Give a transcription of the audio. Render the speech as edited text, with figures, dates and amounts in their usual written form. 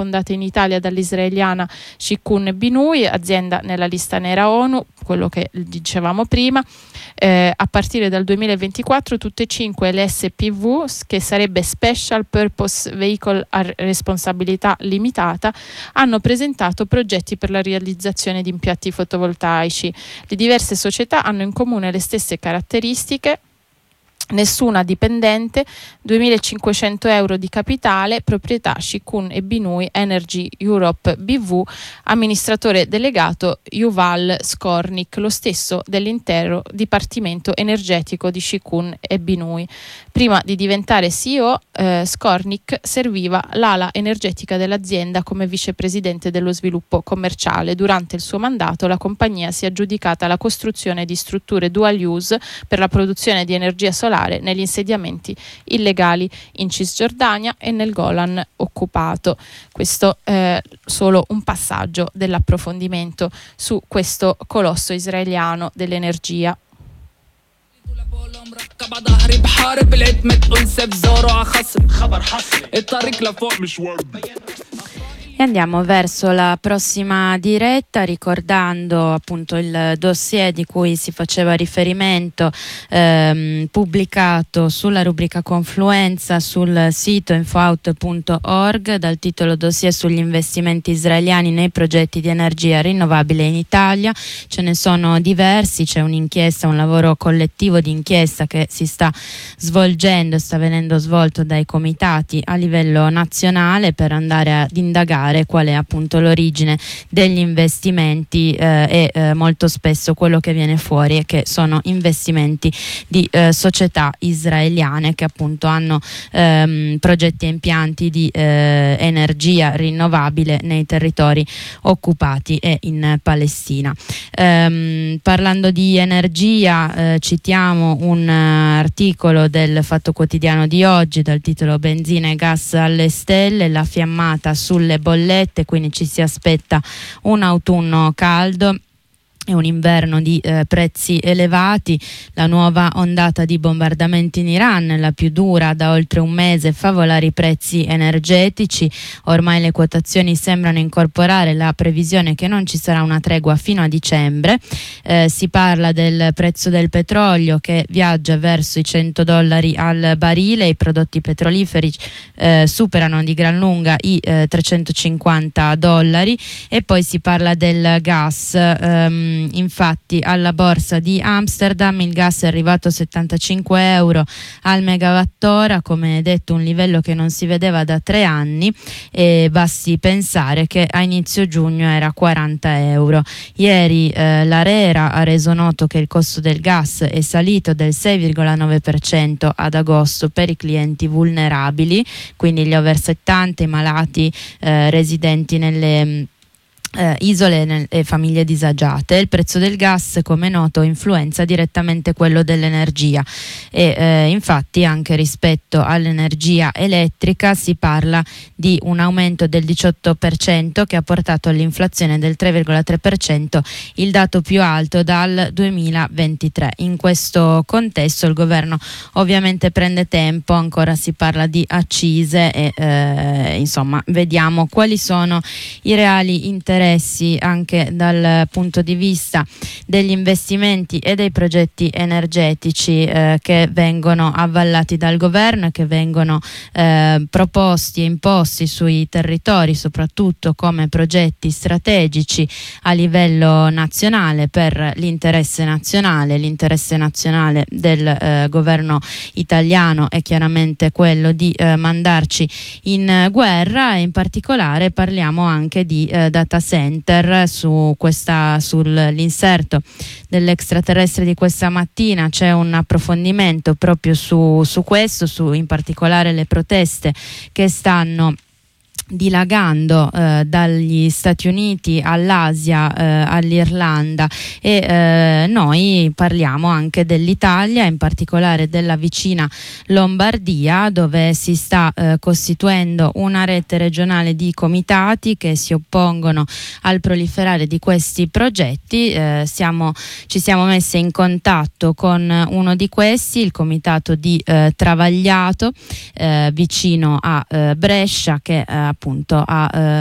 fondata in Italia dall'israeliana Shikun Binui, azienda nella lista nera ONU, quello che dicevamo prima. A partire dal 2024 tutte e 5 le SPV, che sarebbe Special Purpose Vehicle a responsabilità limitata, hanno presentato progetti per la realizzazione di impianti fotovoltaici. Le diverse società hanno in comune le stesse caratteristiche: nessuna dipendente, 2.500 euro di capitale, proprietà Shikun e Binui Energy Europe BV, amministratore delegato Yuval Skornik, lo stesso dell'intero dipartimento energetico di Shikun e Binui. Prima di diventare CEO, Skornik serviva l'ala energetica dell'azienda come vicepresidente dello sviluppo commerciale. Durante il suo mandato la compagnia si è aggiudicata la costruzione di strutture dual use per la produzione di energia solare negli insediamenti illegali in Cisgiordania e nel Golan occupato. Questo è solo un passaggio dell'approfondimento su questo colosso israeliano dell'energia. E andiamo verso la prossima diretta, ricordando appunto il dossier di cui si faceva riferimento, pubblicato sulla rubrica Confluenza sul sito infoaut.org, dal titolo Dossier sugli investimenti israeliani nei progetti di energia rinnovabile in Italia. Ce ne sono diversi, c'è un'inchiesta, un lavoro collettivo di inchiesta che si sta svolgendo, sta venendo svolto dai comitati a livello nazionale per andare ad indagare qual è appunto l'origine degli investimenti e molto spesso quello che viene fuori è che sono investimenti di società israeliane che appunto hanno progetti e impianti di energia rinnovabile nei territori occupati e in Palestina. Parlando di energia, citiamo un articolo del Fatto Quotidiano di oggi dal titolo Benzina e gas alle stelle, la fiammata sulle bollette, quindi ci si aspetta un autunno caldo e un inverno di prezzi elevati. La nuova ondata di bombardamenti in Iran, la più dura da oltre un mese, fa volare i prezzi energetici. Ormai le quotazioni sembrano incorporare la previsione che non ci sarà una tregua fino a dicembre. Si parla del prezzo del petrolio che viaggia verso i $100 al barile, i prodotti petroliferi superano di gran lunga i $350 e poi si parla del gas. Infatti alla borsa di Amsterdam il gas è arrivato a 75 euro al megawattora, come detto un livello che non si vedeva da 3 anni, e basti pensare che a inizio giugno era 40 euro. Ieri l'ARERA ha reso noto che il costo del gas è salito del 6,9% ad agosto per i clienti vulnerabili, quindi gli over 70, i malati residenti nelle isole e famiglie disagiate. Il prezzo del gas, come noto, influenza direttamente quello dell'energia e infatti anche rispetto all'energia elettrica si parla di un aumento del 18% che ha portato all'inflazione del 3,3%, il dato più alto dal 2023. In questo contesto il governo ovviamente prende tempo, ancora si parla di accise e insomma vediamo quali sono i reali interessi anche dal punto di vista degli investimenti e dei progetti energetici che vengono avvallati dal governo e che vengono proposti e imposti sui territori, soprattutto come progetti strategici a livello nazionale per l'interesse nazionale. L'interesse nazionale del governo italiano è chiaramente quello di mandarci in guerra, e in particolare parliamo anche di data center. Sull'inserto dell'extraterrestre di questa mattina c'è un approfondimento proprio su questo, in particolare le proteste che stanno dilagando dagli Stati Uniti all'Asia, all'Irlanda, e noi parliamo anche dell'Italia, in particolare della vicina Lombardia, dove si sta costituendo una rete regionale di comitati che si oppongono al proliferare di questi progetti. Ci siamo messi in contatto con uno di questi, il comitato di Travagliato, vicino a Brescia, che appunto a